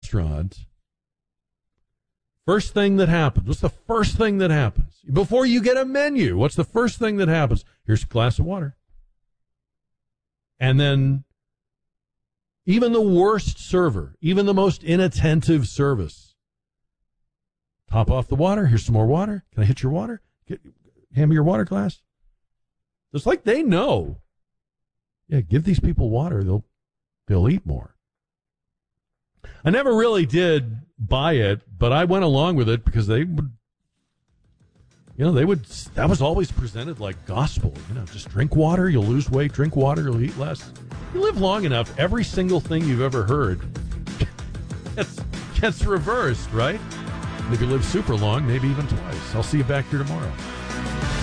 restaurant, first thing that happens, what's the first thing that happens? Before you get a menu, what's the first thing that happens? Here's a glass of water. And then even the worst server, even the most inattentive service, top off the water. Here's some more water. Can I hit your water? Hand me your water glass. It's like they know. Yeah, give these people water. They'll eat more. I never really did buy it, but I went along with it because they would, that was always presented like gospel. Just drink water, you'll lose weight. Drink water, you'll eat less. You live long enough, every single thing you've ever heard gets reversed, right? And if you live super long, maybe even twice. I'll see you back here tomorrow.